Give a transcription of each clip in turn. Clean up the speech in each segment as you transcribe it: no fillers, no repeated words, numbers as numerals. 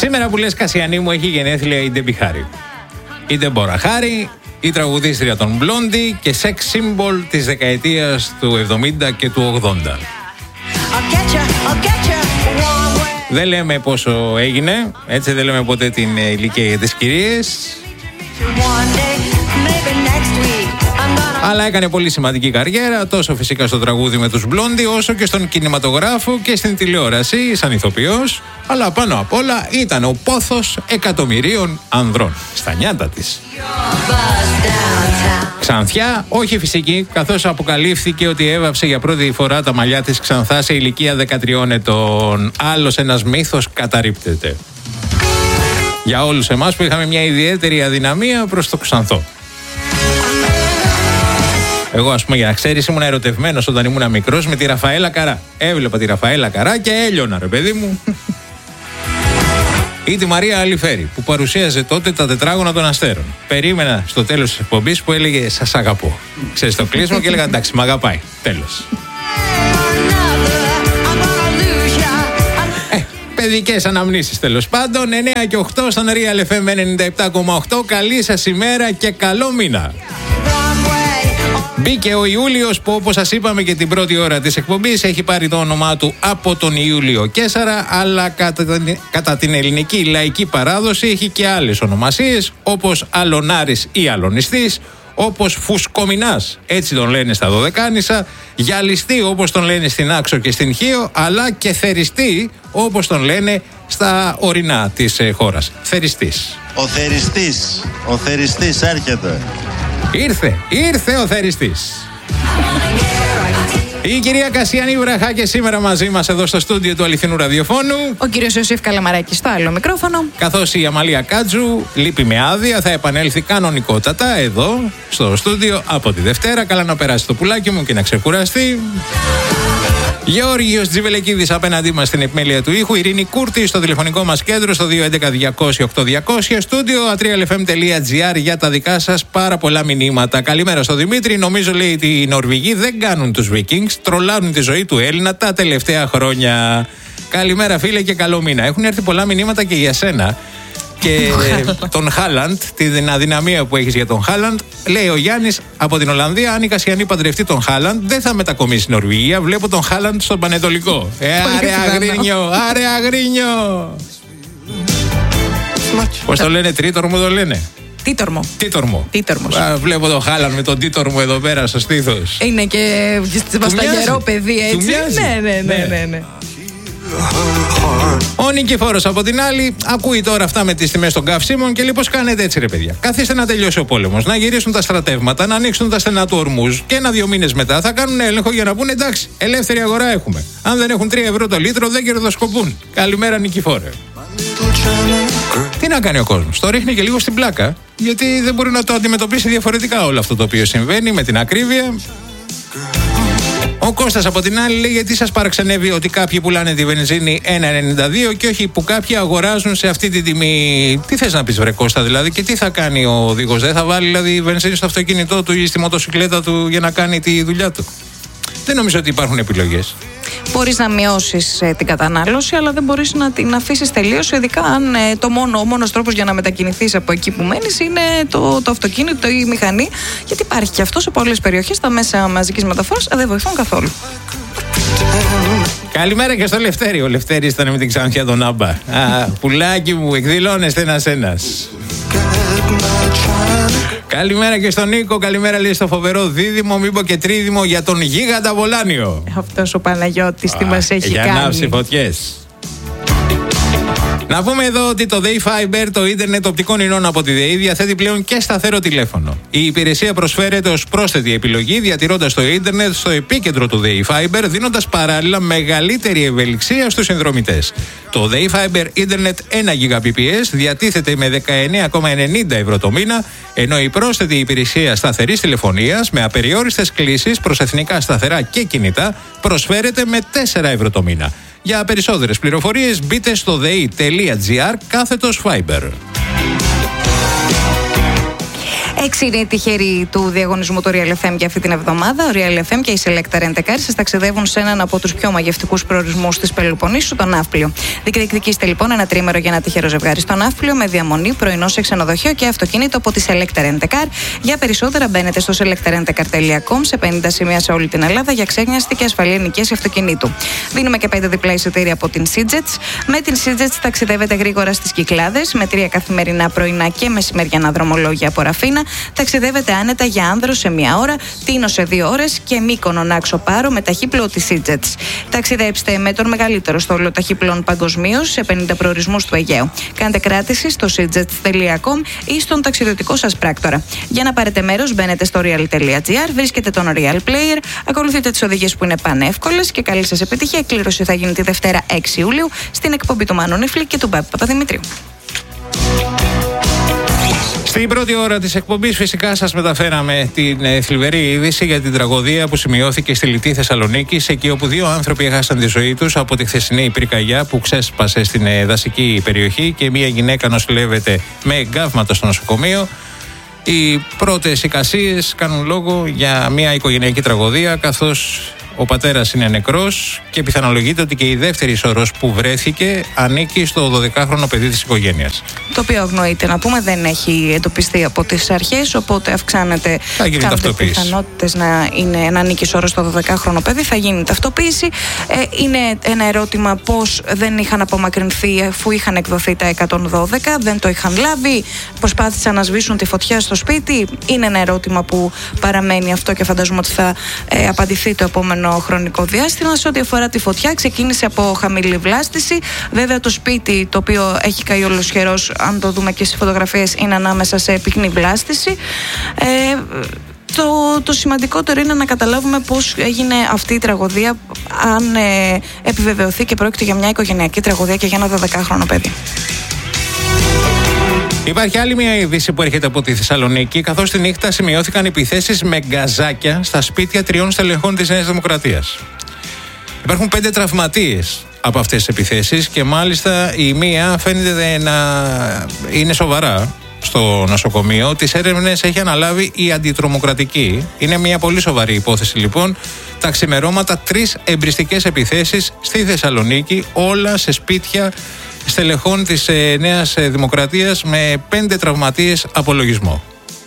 Σήμερα που λες Κασιανή μου έχει γενέθλια η Ντέμπι Χάρη. Η Ντέμπορα Χάρη, η τραγουδίστρια των Blondie και sex symbol της δεκαετίας του 70 και του 80. Δεν λέμε πόσο έγινε, έτσι δεν λέμε ποτέ την ηλικία για τις κυρίες. Αλλά έκανε πολύ σημαντική καριέρα, τόσο φυσικά στο τραγούδι με τους Blondie, όσο και στον κινηματογράφο και στην τηλεόραση, σαν ηθοποιός. Αλλά πάνω απ' όλα ήταν ο πόθος εκατομμυρίων ανδρών, στα νιάτα της. Ξανθιά, όχι φυσική, καθώς αποκαλύφθηκε ότι έβαψε για πρώτη φορά τα μαλλιά της ξανθά σε ηλικία 13 ετών. Άλλος ένας μύθος καταρρίπτεται. Για όλους εμάς που είχαμε μια ιδιαίτερη αδυναμία προς το ξανθό. Εγώ, ας πούμε, για να ξέρεις, ήμουν ερωτευμένος όταν ήμουν μικρός με τη Ραφαέλα Καρά. Έβλεπα τη Ραφαέλα Καρά και έλειωνα, ρε παιδί μου. Ή τη Μαρία Αλιφέρη, που παρουσίαζε τότε τα τετράγωνα των αστέρων. Περίμενα στο τέλος της εκπομπής που έλεγε «Σας αγαπώ». Ξέρεις το κλείσιμο και έλεγα «Εντάξει, μ' αγαπάει». Τέλος. Παιδικές αναμνήσεις τέλος πάντων. 9 και 8 στον Real FM 97,8. Καλή σας ημέρα και καλό μήνα. Μπήκε ο Ιούλιος που, όπως σας είπαμε και την πρώτη ώρα της εκπομπής, έχει πάρει το όνομά του από τον Ιούλιο Καίσαρα, αλλά κατά την ελληνική λαϊκή παράδοση έχει και άλλες ονομασίες, όπως Αλωνάρης ή Αλωνιστής, όπως Φουσκομινάς, έτσι τον λένε στα Δωδεκάνησα, Γυαλιστή όπως τον λένε στην Άξο και στην Χίο, αλλά και Θεριστή όπως τον λένε στα ορεινά της χώρας. Θεριστής. Ο Θεριστής έρχεται. Ήρθε ο Θεριστής. Η κυρία Κασιανή Βραχάκη σήμερα μαζί μας εδώ στο στούντιο του Αληθινού Ραδιοφώνου. Ο κύριος Ιωσήφ Καλαμαράκης στο άλλο μικρόφωνο. Καθώς η Αμαλία Κάτζου λείπει με άδεια, θα επανέλθει κανονικότατα εδώ στο στούντιο από τη Δευτέρα. Καλά να περάσει το πουλάκι μου και να ξεκουραστεί. Γεώργιος Τζιβελεκίδης απέναντί μας στην επιμέλεια του ήχου. Ειρήνη Κούρτη στο τηλεφωνικό μας κέντρο στο 211-200-8200. Στούντιο atrialfm.gr για τα δικά σας πάρα πολλά μηνύματα. Καλημέρα στο Δημήτρη. Νομίζω λέει ότι οι Νορβηγοί δεν κάνουν τους Vikings. Τρολάρουν τη ζωή του Έλληνα τα τελευταία χρόνια. Καλημέρα φίλε και καλό μήνα. Έχουν έρθει πολλά μηνύματα και για σένα. Και τον Χάλαντ, την αδυναμία που έχεις για τον Χάλαντ. Λέει ο Γιάννης από την Ολλανδία: αν η Κασιανή παντρευτεί τον Χάλαντ, δεν θα μετακομίσει στην Νορβηγία. Βλέπω τον Χάλαντ στον Πανετολικό. Άρε αγρίνιο. Πώς το λένε, τρίτορμο το λένε. Τίτορμο. Βλέπω τον Χάλαντ με τον Τίτορμο εδώ πέρα στο στήθος. Είναι και βασταγερό παιδί, έτσι. Ναι. Ο Νικηφόρος από την άλλη ακούει τώρα αυτά με τις τιμές των καυσίμων και λέει πως κάνετε έτσι ρε παιδιά. Καθίστε να τελειώσει ο πόλεμος, να γυρίσουν τα στρατεύματα, να ανοίξουν τα στενά του Ορμούζ και 1-2 μήνες μετά θα κάνουν έλεγχο για να πούνε εντάξει, ελεύθερη αγορά έχουμε. Αν δεν έχουν 3 ευρώ το λίτρο δεν κερδοσκοπούν. Καλημέρα Νικηφόρε. Τι να κάνει ο κόσμος, το ρίχνει και λίγο στην πλάκα, γιατί δεν μπορεί να το αντιμετωπίσει διαφορετικά όλο αυτό το οποίο συμβαίνει με την ακρίβεια. Ο Κώστας από την άλλη λέει: γιατί σας παραξενεύει ότι κάποιοι πουλάνε τη βενζίνη 1,92 και όχι που κάποιοι αγοράζουν σε αυτή τη τιμή. Τι θες να πεις, βρε Κώστα, δηλαδή, και τι θα κάνει ο οδηγός, δεν θα βάλει δηλαδή βενζίνη στο αυτοκίνητό του ή στη μοτοσυκλέτα του για να κάνει τη δουλειά του? Δεν νομίζω ότι υπάρχουν επιλογές. Μπορείς να μειώσεις την κατανάλωση, αλλά δεν μπορείς να την αφήσεις τελείως, ειδικά αν ο μόνος τρόπος για να μετακινηθείς από εκεί που μένεις είναι το αυτοκίνητο ή η μηχανή. Γιατί υπάρχει και αυτό σε πολλές περιοχές. Τα μέσα μαζικής μεταφοράς δεν βοηθούν καθόλου. Καλημέρα και στο Λευτέρη. Ο Λευτέρης ήταν με την Ξανθιά τον Άμπα. Πουλάκι μου, εκδηλώνεστε ένας. Καλημέρα και στον Νίκο. Καλημέρα λέει στο φοβερό δίδυμο, μήπω και τρίδυμο για τον γίγαντα Βολάνιο. Αυτός ο Παναγιώτης τι μας έχει για κάνει. Για ανάψει φωτιές. Να πούμε εδώ ότι το Day Fiber, το ίντερνετ οπτικών ινών από τη ΔΕΗ, διαθέτει πλέον και σταθερό τηλέφωνο. Η υπηρεσία προσφέρεται ως πρόσθετη επιλογή, διατηρώντας το ίντερνετ στο επίκεντρο του Day Fiber, δίνοντας παράλληλα μεγαλύτερη ευελιξία στους συνδρομητές. Το Day Fiber ίντερνετ 1 Gbps διατίθεται με 19,90 ευρώ το μήνα, ενώ η πρόσθετη υπηρεσία σταθερής τηλεφωνίας με απεριόριστες κλήσεις προς εθνικά σταθερά και κινητά προσφέρεται με 4 ευρώ το μήνα. Για περισσότερες πληροφορίες μπείτε στο dei.gr/Fiber. 6 είναι οι τυχεροί του διαγωνισμού του Real FM για αυτή την εβδομάδα. Ο Real FM και η Selecta Rent a Car σας ταξιδεύουν σε έναν από τους πιο μαγευτικούς προορισμούς της Πελοποννήσου, τον Ναύπλιο. Διεκδικήστε λοιπόν ένα τρίμερο για ένα τυχερό ζευγάρι στο Ναύπλιο με διαμονή, πρωινό σε ξενοδοχείο και αυτοκίνητο από τη Selecta Rent a Car. Για περισσότερα μπαίνετε στο selectarentcar.com σε 50 σημεία σε όλη την Ελλάδα για ξένιαστη και ασφαλή ενοικίαση αυτοκινήτου. Δίνουμε και 5 διπλά εισιτήρια από την Seajets. Με την Seajets ταξιδεύετε γρήγορα στις Κυκλάδες με 3 καθημερινά πρωινά και μεσημεριανά δρομολόγια από Ραφίνα. Ταξιδεύετε άνετα για Άνδρο σε 1 ώρα, Τίνο σε 2 ώρες και Μύκονο Νάξο Πάρο με ταχύπλοο της Seajets. Ταξιδέψτε με τον μεγαλύτερο στόλο ταχύπλων παγκοσμίως σε 50 προορισμούς του Αιγαίου. Κάντε κράτηση στο seajets.com ή στον ταξιδιωτικό σας πράκτορα. Για να πάρετε μέρος, μπαίνετε στο real.gr, βρίσκετε τον Real Player, ακολουθείτε τις οδηγίες που είναι πανεύκολες και καλή σας επιτυχία. Η κλήρωση θα γίνει τη Δευτέρα 6 Ιουλίου στην εκπομπή του Μάνου Νιφλή και του Μπάμπη Παπαδημητρίου. Στην πρώτη ώρα της εκπομπής φυσικά σας μεταφέραμε την θλιβερή είδηση για την τραγωδία που σημειώθηκε στη Λιτή Θεσσαλονίκης, εκεί όπου 2 άνθρωποι έχασαν τη ζωή τους από τη χθεσινή πυρκαγιά που ξέσπασε στην δασική περιοχή και μια γυναίκα νοσηλεύεται με εγκάβματα στο νοσοκομείο. Οι πρώτες εικασίες κάνουν λόγο για μια οικογενειακή τραγωδία, καθώς ο πατέρας είναι νεκρός και πιθανολογείται ότι και η δεύτερη σωρός που βρέθηκε ανήκει στο 12χρονο παιδί της οικογένειας. Το οποίο αγνοείται, να πούμε, δεν έχει εντοπιστεί από τις αρχές, οπότε αυξάνεται οι πιθανότητες να ανήκει σωρός στο 12χρονο παιδί. Θα γίνει ταυτοποίηση. Είναι ένα ερώτημα πώς δεν είχαν απομακρυνθεί αφού είχαν εκδοθεί τα 112, δεν το είχαν λάβει, προσπάθησαν να σβήσουν τη φωτιά στο σπίτι. Είναι ένα ερώτημα που παραμένει αυτό και φαντάζομαι ότι θα απαντηθεί το επόμενο χρονικό διάστημα. Σε ό,τι αφορά τη φωτιά, ξεκίνησε από χαμηλή βλάστηση. Βέβαια, το σπίτι, το οποίο έχει καεί ολοσχερός, αν το δούμε και στις φωτογραφίες, είναι ανάμεσα σε πυκνή βλάστηση. Το σημαντικότερο είναι να καταλάβουμε πώς έγινε αυτή η τραγωδία, αν επιβεβαιωθεί και πρόκειται για μια οικογενειακή τραγωδία και για ένα 12χρονο παιδί. Υπάρχει άλλη μια είδηση που έρχεται από τη Θεσσαλονίκη, καθώς τη νύχτα σημειώθηκαν επιθέσεις με γκαζάκια στα σπίτια 3 στελεχών της Νέας Δημοκρατίας. Υπάρχουν 5 τραυματίες από αυτές τις επιθέσεις και μάλιστα η μία φαίνεται να είναι σοβαρά στο νοσοκομείο. Τις έρευνες έχει αναλάβει η αντιτρομοκρατική. Είναι μια πολύ σοβαρή υπόθεση λοιπόν. Τα ξημερώματα 3 εμπριστικές επιθέσεις στη Θεσσαλονίκη, όλα σε σπίτια στελεχών της Νέας Δημοκρατίας με 5 τραυματίες απολογισμό.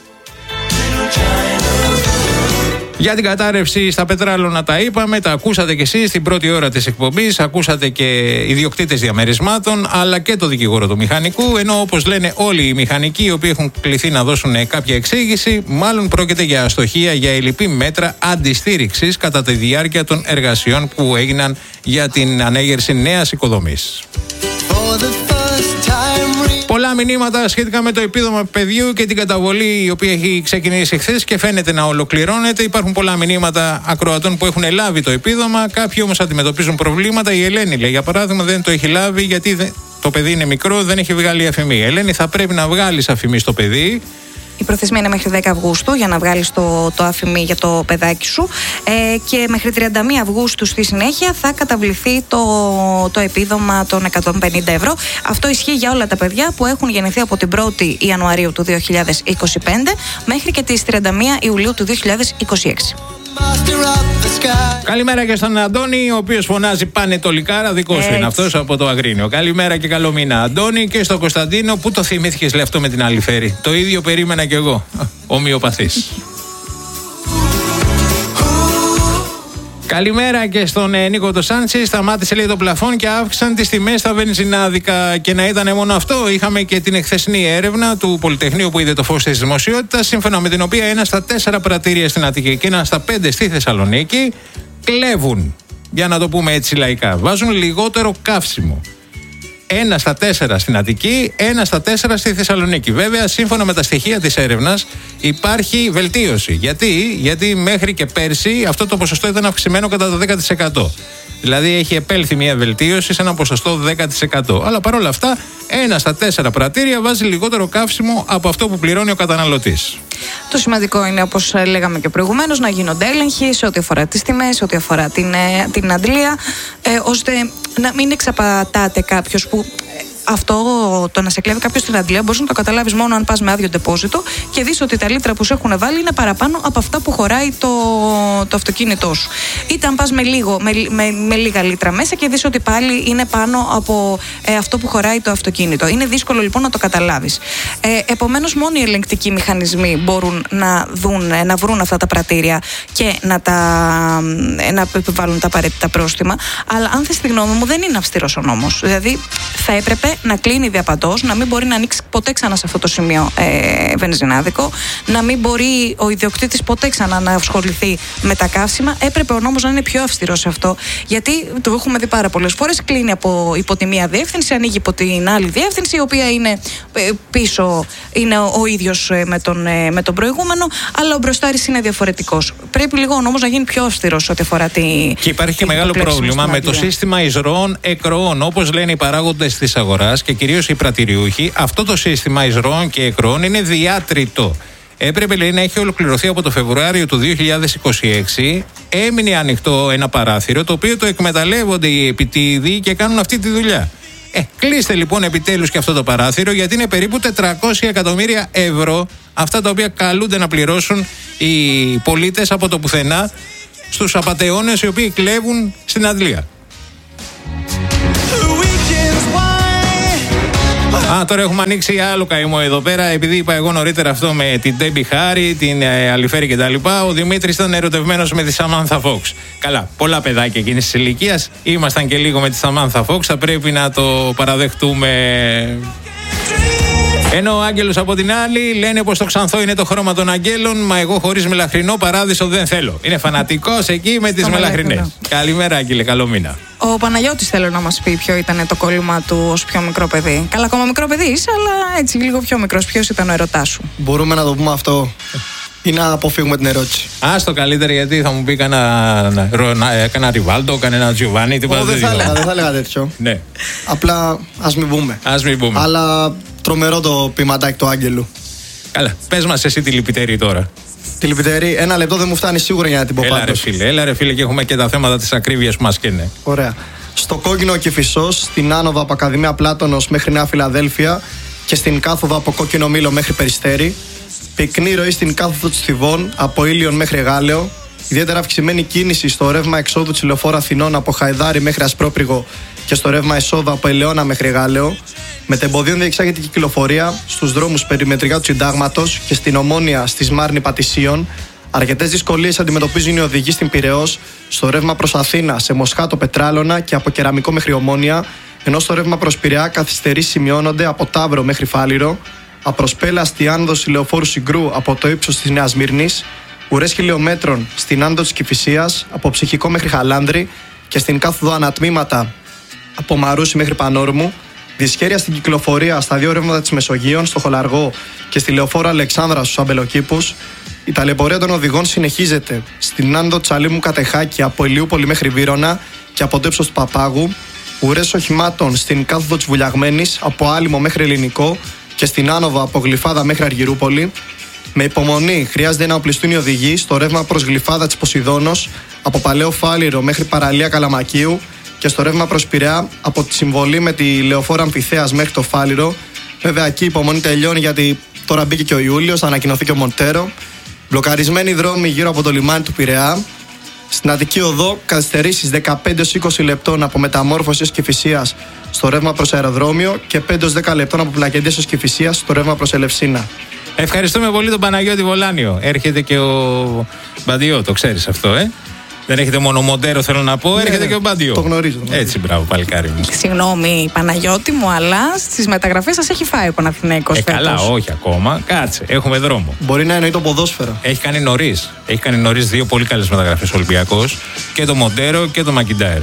Για την κατάρρευση στα Πετράλωνα τα είπαμε, τα ακούσατε κι εσείς στην πρώτη ώρα της εκπομπής, ακούσατε και ιδιοκτήτες διαμερισμάτων αλλά και το δικηγόρο του μηχανικού, ενώ όπως λένε όλοι οι μηχανικοί οι οποίοι έχουν κληθεί να δώσουν κάποια εξήγηση, μάλλον πρόκειται για αστοχία, για ελλειπή μέτρα αντιστήριξης κατά τη διάρκεια των εργασιών που έγιναν για την ανέγερση νέας οικοδομής. Πολλά μηνύματα σχετικά με το επίδομα παιδιού και την καταβολή η οποία έχει ξεκινήσει χθες και φαίνεται να ολοκληρώνεται. Υπάρχουν πολλά μηνύματα ακροατών που έχουν λάβει το επίδομα. Κάποιοι όμως αντιμετωπίζουν προβλήματα. Η Ελένη, λέει, για παράδειγμα, δεν το έχει λάβει γιατί το παιδί είναι μικρό, δεν έχει βγάλει αφημί. Ελένη, θα πρέπει να βγάλεις αφημί στο παιδί. Η προθεσμία είναι μέχρι 10 Αυγούστου για να βγάλεις το αφημί για το παιδάκι σου και μέχρι 31 Αυγούστου στη συνέχεια θα καταβληθεί το επίδομα των 150 ευρώ. Αυτό ισχύει για όλα τα παιδιά που έχουν γεννηθεί από την 1η Ιανουαρίου του 2025 μέχρι και τις 31 Ιουλίου του 2026. Καλημέρα και στον Αντώνη, ο οποίος φωνάζει πάνε το λικάρα, δικό σου είναι αυτός από το Αγρίνιο. Καλημέρα και καλό μήνα, Αντώνη, και στον Κωνσταντίνο, που το θυμήθηκες, λέει, αυτό με την άλλη φέρη. Το ίδιο περίμενα κι εγώ. Ομοιοπαθής. Καλημέρα και στον Νίκο το Σάντσι. Σταμάτησε, λέει, το πλαφόν και αύξησαν τις τιμές στα βενζινάδικα. Και να ήταν μόνο αυτό, είχαμε και την εχθεσινή έρευνα του Πολυτεχνείου που είδε το φως της δημοσιότητας, σύμφωνα με την οποία 1 στα 4 πρατήρια στην Αττική και 1 στα 5 στη Θεσσαλονίκη κλέβουν. Για να το πούμε έτσι λαϊκά. Βάζουν λιγότερο καύσιμο. 1 στα 4 στην Αττική, 1 στα 4 στη Θεσσαλονίκη. Βέβαια, σύμφωνα με τα στοιχεία της έρευνας, υπάρχει βελτίωση. Γιατί μέχρι και πέρσι αυτό το ποσοστό ήταν αυξημένο κατά το 10%. Δηλαδή έχει επέλθει μια βελτίωση σε ένα ποσοστό 10%. Αλλά παρόλα αυτά, 1 στα 4 πρατήρια βάζει λιγότερο καύσιμο από αυτό που πληρώνει ο καταναλωτής. Το σημαντικό είναι, όπως λέγαμε και προηγουμένως, να γίνονται έλεγχοι σε ό,τι αφορά τις τιμές, σε ό,τι αφορά την αντλία, ώστε να μην εξαπατάται κάποιος που αυτό το να σε κλέβει κάποιος στην αντλία μπορείς να το καταλάβεις μόνο αν πας με άδειο ντεπόζιτο και δεις ότι τα λίτρα που σου έχουν βάλει είναι παραπάνω από αυτά που χωράει το αυτοκίνητό σου. Είτε αν πας με λίγα λίτρα μέσα και δεις ότι πάλι είναι πάνω από αυτό που χωράει το αυτοκίνητο. Είναι δύσκολο λοιπόν να το καταλάβεις. Επομένως, μόνο οι ελεγκτικοί μηχανισμοί μπορούν να βρουν αυτά τα πρατήρια και να επιβάλλουν τα απαραίτητα πρόστιμα. Αλλά αν θες τη γνώμη μου, δεν είναι αυστηρός ο νόμος. Δηλαδή, θα έπρεπε να κλείνει διαπαντός, να μην μπορεί να ανοίξει ποτέ ξανά σε αυτό το σημείο βενζινάδικο, να μην μπορεί ο ιδιοκτήτης ποτέ ξανά να ασχοληθεί με τα καύσιμα. Έπρεπε ο νόμος να είναι πιο αυστηρός σε αυτό. Γιατί το έχουμε δει πάρα πολλές φορές. Κλείνει υπό τη μία διεύθυνση, ανοίγει υπό την άλλη διεύθυνση, η οποία είναι πίσω, είναι ο ίδιος με τον προηγούμενο, αλλά ο μπροστάρης είναι διαφορετικός. Πρέπει λίγο ο νόμος να γίνει πιο αυστηρός ό,τι αφορά Και υπάρχει και μεγάλο πρόβλημα με το σύστημα εισρωών-εκροών. Όπως λένε οι παράγοντες της αγοράς και κυρίως οι πρατηριούχοι, αυτό το σύστημα εισρωών και εκροών είναι διάτριτο. Έπρεπε, λέει, να έχει ολοκληρωθεί από το Φεβρουάριο του 2026. Έμεινε ανοιχτό ένα παράθυρο, το οποίο το εκμεταλλεύονται οι επιτίδιοι και κάνουν αυτή τη δουλειά. Κλείστε λοιπόν επιτέλους και αυτό το παράθυρο, γιατί είναι περίπου 400 εκατομμύρια ευρώ αυτά τα οποία καλούνται να πληρώσουν οι πολίτες από το πουθενά στους απατεώνες οι οποίοι κλέβουν στην αντλία. Τώρα έχουμε ανοίξει άλλο καημό εδώ πέρα. Επειδή είπα εγώ νωρίτερα αυτό με την Ντέμπι Χάρη, την Αλιφέρη κτλ. Ο Δημήτρης ήταν ερωτευμένος με τη Σαμάνθα Φόξ. Καλά, πολλά παιδάκια εκείνης της ηλικίας. Ήμασταν και λίγο με τη Σαμάνθα Φόξ. Θα πρέπει να το παραδεχτούμε. Ενώ ο Άγγελος από την άλλη λένε πως το ξανθό είναι το χρώμα των αγγέλων. Μα εγώ χωρίς μελαχρινό παράδεισο δεν θέλω. Είναι φανατικός εκεί με τις μελαχρινές. Καλημέρα, Άγγελε, καλό μήνα. Ο Παναγιώτης θέλω να μας πει ποιο ήταν το κόλλημα του ως πιο μικρό παιδί. Καλά, ακόμα μικρό παιδί είσαι, αλλά έτσι λίγο πιο μικρός. Ποιος ήταν ο ερωτάς σου? Μπορούμε να το πούμε αυτό ή να αποφύγουμε την ερώτηση? Το καλύτερο, γιατί θα μου πει κανένα Ριβάλντο, κανένα Τζιοβάνι, τίποτα τέτοιο. Δεν θα έλεγα τέτοιο. Ναι. Απλά ας μην πούμε. Αλλά τρομερό το ποιηματάκι του Άγγελου. Καλά, πες μας εσύ τη λυπητερή τώρα. Τη λυπητερή, ένα λεπτό δεν μου φτάνει σίγουρα για να την πω πάντως. Έλα ρε φίλε, και έχουμε και τα θέματα της ακρίβειας που μας καίνε. Ωραία. Στο Κόκκινο Κηφισός, στην άνοδο από Ακαδημία Πλάτωνος μέχρι Νέα Φιλαδέλφια και στην κάθοδο από Κόκκινο Μήλο μέχρι Περιστέρι. Πυκνή ροή στην κάθοδο της Θηβών από Ήλιον μέχρι Γάλεο. Ιδιαίτερα αυξημένη κίνηση στο ρεύμα εξόδου της Λεωφόρου Αθηνών από Χαϊδάρι μέχρι Ασπρόπριγο και στο ρεύμα εισόδου από Ελαιώνα μέχρι Γάλεο. Μετεμποδίων διεξάγεται κυκλοφορία στους δρόμους περιμετρικά του Συντάγματος και στην Ομόνια στη Σμάρνη Πατησίων. Αρκετές δυσκολίες αντιμετωπίζουν οι οδηγοί στην Πειραιώς, στο ρεύμα προς Αθήνα, σε Μοσχάτο Πετράλωνα και από Κεραμικό μέχρι Ομόνια, ενώ στο ρεύμα προς Πειραιά καθυστερήσεις σημειώνονται από Ταύρο μέχρι Φάληρο, απροσπέλαστη άνοδος Λεωφόρου Συγκρού από το ύψος της Νέας Μύρνης, ουρές χιλιομέτρων στην άνοδο της Κηφισίας από Ψυχικό μέχρι Χαλάνδρη και στην κάθοδο ανατμήματα από Μαρούσι μέχρι Πανόρμου. Δυσχέρεια στην κυκλοφορία στα δύο ρεύματα της Μεσογείων, στο Χολαργό και στη Λεωφόρο Αλεξάνδρα στους Αμπελοκήπους. Η ταλαιπωρία των οδηγών συνεχίζεται στην άνοδο Τσαλίμου Κατεχάκη από Ηλιούπολη μέχρι Βύρωνα και από το ύψος του Παπάγου. Ουρές οχημάτων στην κάθοδο της Βουλιαγμένης από Άλυμο μέχρι Ελληνικό και στην άνοδο από Γλυφάδα μέχρι Αργυρούπολη. Με υπομονή χρειάζεται να οπλιστούν οι οδηγοί στο ρεύμα προς Γλυφάδα της Ποσειδώνος από Παλαιό Φάληρο μέχρι Παραλία Καλαμακίου και στο ρεύμα προς Πειραιά από τη συμβολή με τη Λεωφόρο Αμφιθέας μέχρι το Φάληρο. Βέβαια εκεί η υπομονή τελειώνει, γιατί τώρα μπήκε και ο Ιούλιος, θα ανακοινωθεί και ο Μοντέρο. Μπλοκαρισμένοι δρόμοι γύρω από το λιμάνι του Πειραιά. Στην Αττική Οδό καθυστερήσεις 15-20 λεπτών από Μεταμόρφωση ως Κηφισίας στο ρεύμα προς Αεροδρόμιο και 5-10 λεπτών από Πλακεντίας ως Κηφισίας στο ρεύμα προς Ελευσίνα. Ευχαριστούμε πολύ τον Παναγιώτη Βολάνιο. Έρχεται και ο Μπαντιό, το ξέρεις αυτό, Δεν έχετε μόνο Μοντέρο, θέλω να πω, έρχεται και ο Μπαντιό. Το γνωρίζω. Έτσι, μπράβο, παλικάρι μου. Συγγνώμη, Παναγιώτη μου, αλλά στις μεταγραφές σας έχει φάει ο Παναθηναϊκός φέτος. Καλά, όχι ακόμα. Κάτσε, έχουμε δρόμο. Μπορεί να εννοεί το ποδόσφαιρο. Έχει κάνει νωρίς δύο πολύ καλές μεταγραφές ο Ολυμπιακός, και το Μοντέρο και το Μακιντάιρ.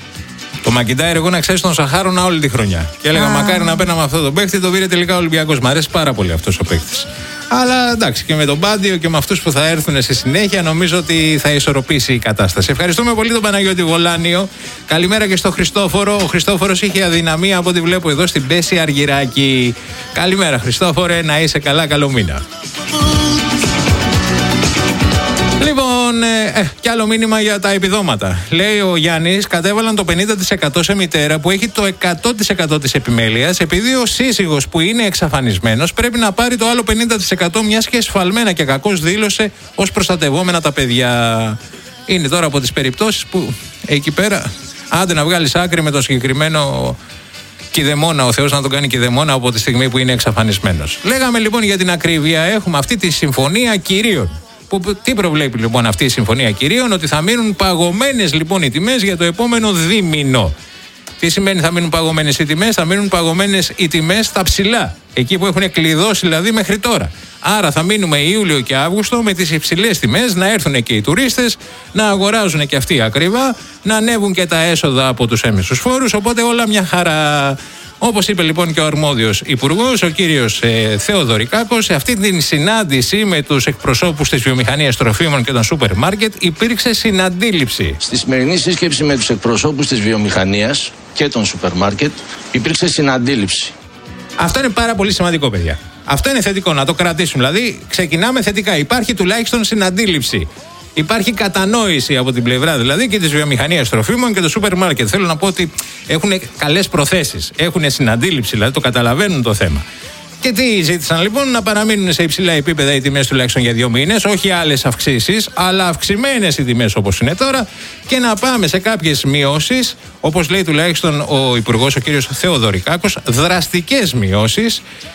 Το Μακιντάιρ, εγώ να ξέρεις, τον σαχάρωνα όλη τη χρονιά. Και έλεγα μακάρι να παίρναμε αυτό το παίχτη, το πήρε τελικά ο Ολυμπιακός. Μ' αρέσει πάρα πολύ αυτός ο παίχτης. Αλλά εντάξει, και με τον Πάντιο και με αυτούς που θα έρθουν στη συνέχεια, νομίζω ότι θα ισορροπήσει η κατάσταση. Ευχαριστούμε πολύ τον Παναγιώτη Βολάνιο. Καλημέρα και στον Χριστόφορο. Ο Χριστόφορος είχε αδυναμία από ό,τι βλέπω εδώ στην Πέση Αργυράκη. Καλημέρα, Χριστόφορε, να είσαι καλά, καλό μήνα. Λοιπόν, κι άλλο μήνυμα για τα επιδόματα. Λέει ο Γιάννης, κατέβαλαν το 50% σε μητέρα που έχει το 100% της επιμέλειας, επειδή ο σύζυγος που είναι εξαφανισμένος πρέπει να πάρει το άλλο 50%, μιας και εσφαλμένα και κακώς δήλωσε ως προστατευόμενα τα παιδιά. Είναι τώρα από τις περιπτώσεις που εκεί πέρα, άντε να βγάλεις άκρη με το συγκεκριμένο κηδεμόνα, ο Θεός να τον κάνει κηδεμόνα από τη στιγμή που είναι εξαφανισμένος. Λέγαμε λοιπόν για την ακρίβεια, έχουμε αυτή τη συμφωνία κυρίων. Τι προβλέπει λοιπόν αυτή η συμφωνία κυρίων? Ότι θα μείνουν παγωμένες λοιπόν οι τιμές για το επόμενο δίμηνο. Τι σημαίνει θα μείνουν παγωμένες οι τιμές? Θα μείνουν παγωμένες οι τιμές στα ψηλά, εκεί που έχουν κλειδώσει δηλαδή μέχρι τώρα. Άρα θα μείνουμε Ιούλιο και Αύγουστο με τις υψηλές τιμές, να έρθουν και οι τουρίστες, να αγοράζουν και αυτοί ακριβά, να ανέβουν και τα έσοδα από τους έμεσους φόρους, οπότε όλα μια χαρά. Όπως είπε λοιπόν και ο αρμόδιος υπουργός, ο κύριος Θεοδωρικάκος, σε αυτή την συνάντηση με τους εκπροσώπους της βιομηχανίας τροφίμων και των σούπερ μάρκετ υπήρξε συναντήληψη. Στη σημερινή σύσκεψη με τους εκπροσώπους της βιομηχανίας και των σούπερ μάρκετ υπήρξε συναντήληψη. Αυτό είναι πάρα πολύ σημαντικό, παιδιά. Αυτό είναι θετικό, να το κρατήσουμε. Δηλαδή, ξεκινάμε θετικά. Υπάρχει τουλάχιστον συναντήληψη. Υπάρχει κατανόηση από την πλευρά δηλαδή και της βιομηχανίας τροφίμων και του σούπερ μάρκετ. Θέλω να πω ότι έχουν καλές προθέσεις. Έχουν συναντήληψη, δηλαδή το καταλαβαίνουν το θέμα. Και τι ζήτησαν λοιπόν? Να παραμείνουν σε υψηλά επίπεδα οι τιμές τουλάχιστον για 2 μήνες, όχι άλλες αυξήσεις, αλλά αυξημένες οι τιμές όπως είναι τώρα, και να πάμε σε κάποιες μειώσεις, όπως λέει τουλάχιστον ο Υπουργός, ο κύριος Θεοδωρικάκος, δραστικές μειώσεις